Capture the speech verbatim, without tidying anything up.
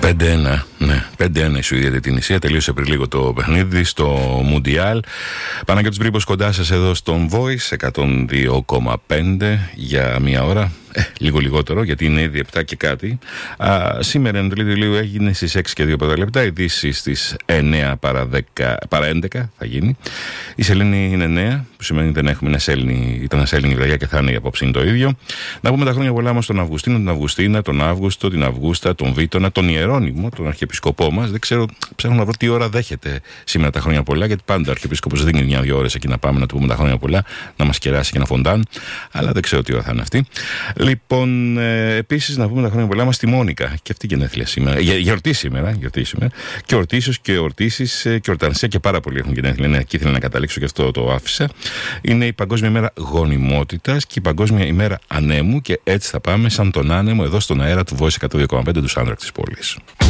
πέντε ένα, ναι, πέντε ένα η Σουηδία τη Τινησία. Τελείωσε πριν λίγο το παιχνίδι στο Μουντιάλ. Παναγιώτης Μπρίμπος κοντά σας εδώ στον Voice εκατόν δύο κόμμα πέντε για μία ώρα. Ε, λίγο λιγότερο, γιατί είναι ήδη επτά και κάτι. Α, σήμερα εν τελείω τελείω έγινε στις έξι και δύο λεπτά. Ειδήσεις στις εννέα παρά, δέκα, παρά έντεκα θα γίνει. Η σελήνη είναι εννέα, που σημαίνει δεν έχουμε ένα σέλνη, ήταν ένα σέλνη βραδιά και θα είναι η απόψη είναι το ίδιο. Να πούμε τα χρόνια πολλά μας στον Αυγουστίνο, την Αυγουστίνα, τον Αύγουστο, την Αυγούστα, τον Βίτονα, τον Ιερώνυμο, τον Αρχιεπισκοπό μας. Δεν ξέρω, ψάχνω να βρω τι ώρα δέχεται σήμερα τα χρόνια πολλά, γιατί πάντα ο Αρχιεπίσκοπος δίνει μια-δύο ώρες εκεί να πάμε να του πούμε τα χρόνια πολλά, να μας κεράσει και να φοντάν. Αλλά δεν ξέρω τι ώρα θα είναι αυτή. Λοιπόν, ε, επίσης να πούμε τα χρόνια πολλά μας στη Μόνικα. Και αυτή γενέθλια σήμερα. Γε, γιορτή σήμερα, γιορτή σήμερα. Και ορτίσεως και ορτήσεις ε, και ορτανσία και πάρα πολλοί έχουν γενέθλια. Ναι, εκεί ήθελα να καταλήξω και αυτό το άφησα. Είναι η Παγκόσμια ημέρα γονιμότητας και η Παγκόσμια ημέρα ανέμου. Και έτσι θα πάμε σαν τον άνεμο εδώ στον αέρα του Voice εκατόν δύο κόμμα πέντε του soundtrack της πόλης.